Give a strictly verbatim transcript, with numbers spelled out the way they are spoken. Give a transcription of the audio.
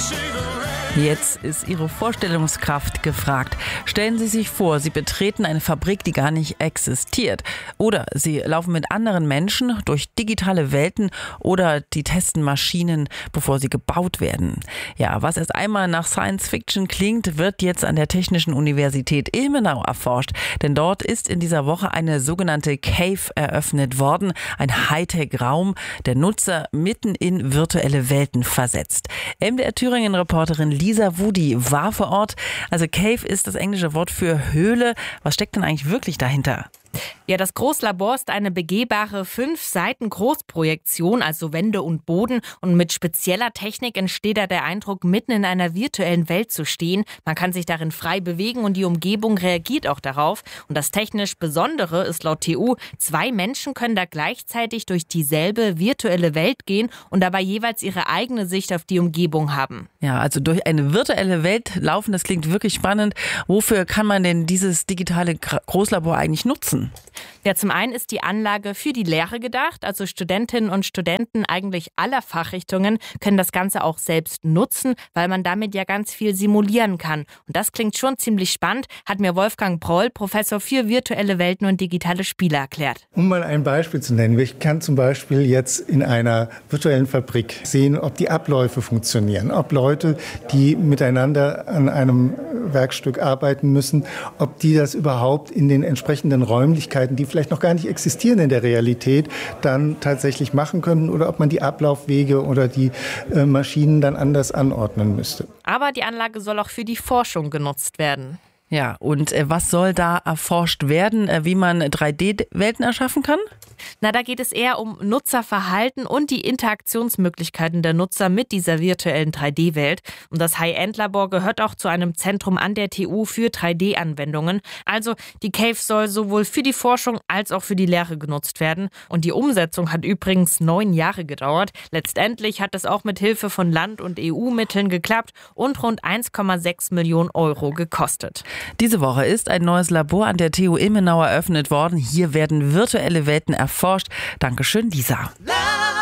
Jetzt ist Ihre Vorstellungskraft gefragt. Stellen Sie sich vor, Sie betreten eine Fabrik, die gar nicht existiert. Oder Sie laufen mit anderen Menschen durch digitale Welten oder die testen Maschinen, bevor sie gebaut werden. Ja, was erst einmal nach Science Fiction klingt, wird jetzt an der Technischen Universität Ilmenau erforscht. Denn dort ist in dieser Woche eine sogenannte Cave eröffnet worden. Ein Hightech-Raum, der Nutzer mitten in virtuelle Welten versetzt. M D R Thüringen-Reporterin Lisa Wudi war vor Ort. Also Cave ist das englische Wort für Höhle. Was steckt denn eigentlich wirklich dahinter? Ja, das Großlabor ist eine begehbare fünf Seiten Großprojektion, also Wände und Boden. Und mit spezieller Technik entsteht da der Eindruck, mitten in einer virtuellen Welt zu stehen. Man kann sich darin frei bewegen und die Umgebung reagiert auch darauf. Und das technisch Besondere ist laut T U, zwei Menschen können da gleichzeitig durch dieselbe virtuelle Welt gehen und dabei jeweils ihre eigene Sicht auf die Umgebung haben. Ja, also durch eine virtuelle Welt laufen, das klingt wirklich spannend. Wofür kann man denn dieses digitale Großlabor eigentlich nutzen? Ja, zum einen ist die Anlage für die Lehre gedacht. Also Studentinnen und Studenten eigentlich aller Fachrichtungen können das Ganze auch selbst nutzen, weil man damit ja ganz viel simulieren kann. Und das klingt schon ziemlich spannend, hat mir Wolfgang Proll, Professor für virtuelle Welten und digitale Spiele, erklärt. Um mal ein Beispiel zu nennen. Ich kann zum Beispiel jetzt in einer virtuellen Fabrik sehen, ob die Abläufe funktionieren, ob Leute, die miteinander an einem Werkstück arbeiten müssen, ob die das überhaupt in den entsprechenden Räumlichkeiten, die vielleicht noch gar nicht existieren in der Realität, dann tatsächlich machen können oder ob man die Ablaufwege oder die äh, Maschinen dann anders anordnen müsste. Aber die Anlage soll auch für die Forschung genutzt werden. Ja, und äh, was soll da erforscht werden, äh, wie man drei D-Welten erschaffen kann? Na, da geht es eher um Nutzerverhalten und die Interaktionsmöglichkeiten der Nutzer mit dieser virtuellen drei D-Welt. Und das High-End-Labor gehört auch zu einem Zentrum an der T U für drei D-Anwendungen. Also die Cave soll sowohl für die Forschung als auch für die Lehre genutzt werden. Und die Umsetzung hat übrigens neun Jahre gedauert. Letztendlich hat es auch mit Hilfe von Land- und E U-Mitteln geklappt und rund eins Komma sechs Millionen Euro gekostet. Diese Woche ist ein neues Labor an der T U Ilmenau eröffnet worden. Hier werden virtuelle Welten erforscht. Dankeschön, Lisa.